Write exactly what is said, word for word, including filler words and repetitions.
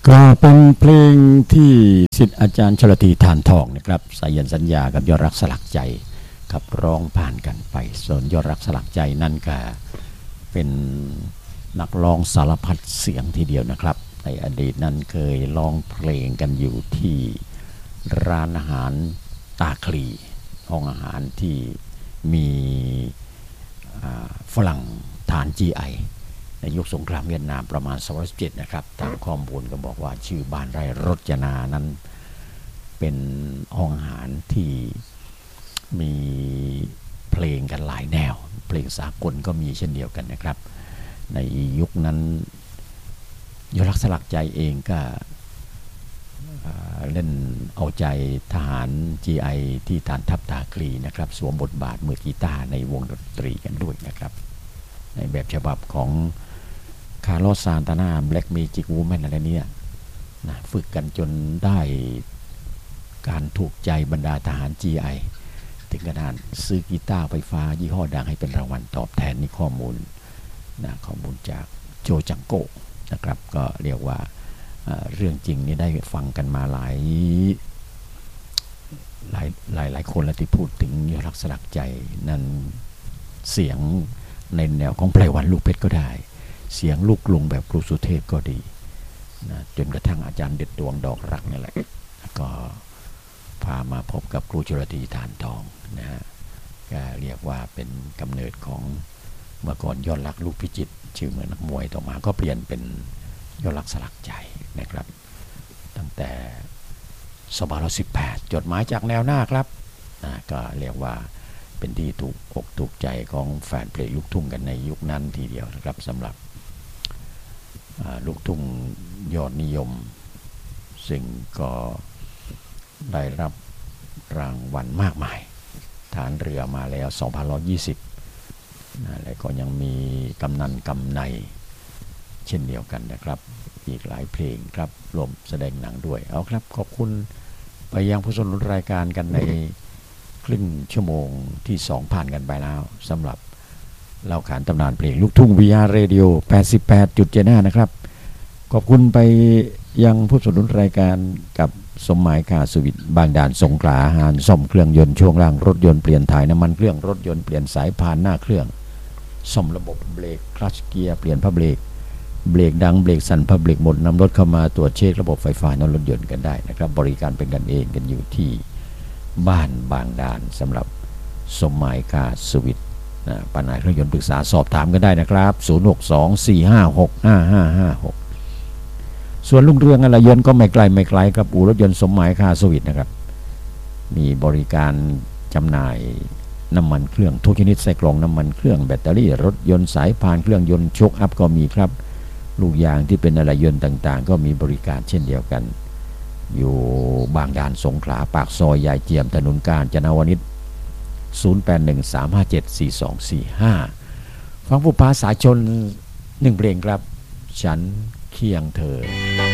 ก็เป็นเพลงที่ศิษย์อาจารย์ชลธีฐานทองนะครับสายันสัญญากับยอดรักสลักใจครับร้องผ่านกันไปส่วนยอดรักสลักใจนั่นก็เป็นนักร้องสารพัดเสียงทีเดียวนะครับในอดีตนั้นเคยร้องเพลงกันอยู่ที่ร้านอาหารตาคลีห้องอาหารที่มีฝรั่งฐาน จี ไอ ในยุคสงครามเวียดนามประมาณสองพันสิบเจ็ดนะครับตามข้อมูลก็บอกว่าชื่อบ้านไร่รจนานั้นเป็นห้องอาหารที่มีเพลงกันหลายแนวเพลงสากลก็มีเช่นเดียวกันนะครับในยุคนั้นยอดรักสลักใจเองก็เล่นเอาใจทหาร จี ไอ ที่ฐานทัพตาคลีนะครับสวมบทบาทมือกีตาร์ในวงดนตรีกันด้วยนะครับในแบบฉบับของคาร์ลอส ซานตานา แบล็กเมจิกวูแมนอะไรเนี่ยนะฝึกกันจนได้การถูกใจบรรดาทหาร จี ไอ ถึงขนาดซื้อกีตาร์ไฟฟ้ายี่ห้อดังให้เป็นรางวัลตอบแทนนี่ข้อมูลนะข้อมูลจากโจจังโกนะครับก็เรียกว่าเรื่องจริงนี่ได้ฟังกันมาหลายหลายหลายหลายคนแล้วที่พูดถึงยอดรักสลักใจนั้นเสียงในแนวของไพรวันลูกเพชรก็ได้เสียงลูกกรุงแบบครูสุเทพก็ดีนะจนกระทั่งอาจารย์เด็ดดวงดอกรักนี่แหละก็พามาพบกับครูชลธีฐานทองนะฮะก็เรียกว่าเป็นกำเนิดของเมื่อก่อนยอดรักลูกพิจิตรชื่อเหมือนนักมวยต่อมาก็เปลี่ยนเป็นยอดรักสลักใจนะครับตั้งแต่สองพันห้าร้อยสิบแปดจดหมายจากแนวหน้าครับนะก็เรียกว่าเป็นที่ถูกอกถูกใจของแฟนเพลงลูกทุ่งกันในยุคนั้นทีเดียวนะครับสำหรับลูกทุ่งยอดนิยมซึ่งก็ได้รับรางวัลมากมายฐานเรือมาแล้วสองพันหนึ่งร้อยยี่สิบนะและก็ยังมีกำนันกำในเช่นเดียวกันนะครับอีกหลายเพลงครับรวมแสดงหนังด้วยเอาครับขอบคุณไปยังผู้สนับสนุนรายการกันในครึ่งชั่วโมงที่สองผ่านกันไปแล้วสำหรับเล่าขานตำนานเพลงลูกทุ่ง วี อาร์ Radio แปดสิบแปดจุดเจ็ดห้า นะครับขอบคุณไปยังผู้สนับสนุนรายการกับสมหมายค่าสวิตบางด่านสงขลาอาหารซ่อมเครื่องยนต์ช่วงล่างรถยนต์เปลี่ยนถ่ายน้ำมันเครื่องรถยนต์เปลี่ยนสายพานหน้าเครื่องซ่อมระบบเบรกคลัตช์เกียร์เปลี่ยนผ้าเบรกเบรกดังเบรกสั่นผ้าเบรกหมดนำรถเข้ามาตรวจเช็คระบบไฟฟ้าในรถยนต์กันได้นะครับบริการเป็นกันเองกันอยู่ที่บ้านบางด่านสำหรับสมหมายค่าสวิตนะปัญหาเครื่องยนต์ปรึกษาสอบถามกันได้นะครับศูนย์ หก สอง สี่ ห้า หก ห้า ห้า ห้า หกส่วนลุงเรืองอะไรยนต์ก็ไม่ไกลไม่ไกลกับอู่รถยนต์สมหมายค่าสวิตนะครับมีบริการจำหน่ายน้ำมันเครื่องทุกชนิดใส่กล่องน้ำมันเครื่องแบตเตอรี่รถยนต์สายพานเครื่องยนต์โชคอัพก็มีครับลูกยางที่เป็นอะไรยนต์ต่างๆก็มีบริการเช่นเดียวกันอยู่บางด่านสงขลาปากซอยยายเจียมถนนกาญจนวนิชศูนย์ แปด หนึ่ง สาม ห้า เจ็ด สี่ สอง สี่ ห้าฟังผู้พาสายชนหนึ่งเพลงครับฉันเคียงเธอ